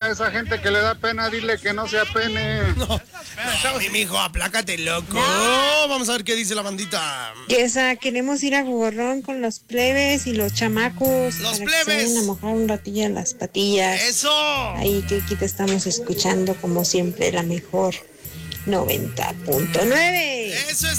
a esa gente que le da pena, dile que no se apene. No, mi mijo, aplácate, loco. No. Vamos a ver qué dice la bandita. Esa, queremos ir a Jugorrón con los plebes y los chamacos. ¡Los para plebes! Que se vayan a mojar un ratillo en las patillas. ¡Eso! Ahí que aquí te estamos escuchando, como siempre, la mejor 90.9. ¡Eso es